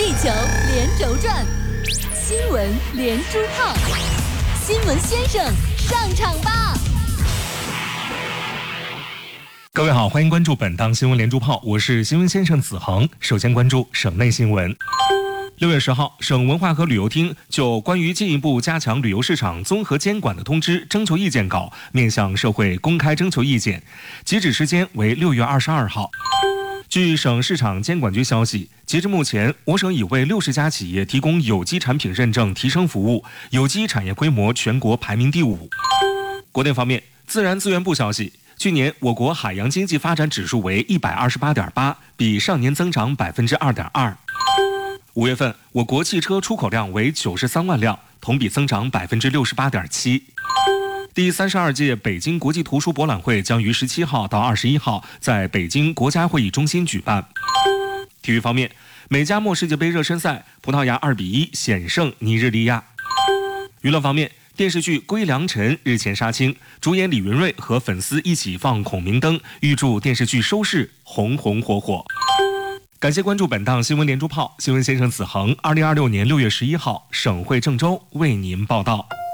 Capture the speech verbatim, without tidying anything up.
地球连轴转，新闻连珠炮，新闻先生上场吧！ 各位好，欢迎关注本档新闻连珠炮，我是新闻先生子恒。首先关注省内新闻。六月十号，省文化和旅游厅就关于进一步加强旅游市场综合监管的通知征求意见稿面向社会公开征求意见，截止时间为六月二十二号。据省市场监管局消息，截至目前，我省已为六十家企业提供有机产品认证提升服务，有机产业规模全国排名第五。国内方面，自然资源部消息，去年我国海洋经济发展指数为一百二十八点八，比上年增长百分之二点二。五月份，我国汽车出口量为九十三万辆，同比增长百分之六十八点七。第三十二届北京国际图书博览会将于十七号到二十一号在北京国家会议中心举办。体育方面，美加墨世界杯热身赛，葡萄牙二比一险胜尼日利亚。娱乐方面，电视剧《归良辰》日前杀青，主演李云瑞和粉丝一起放孔明灯，预祝电视剧收视红红火火。感谢关注本档新闻连珠炮，新闻先生子恒，二零二六年六月十一号，省会郑州为您报道。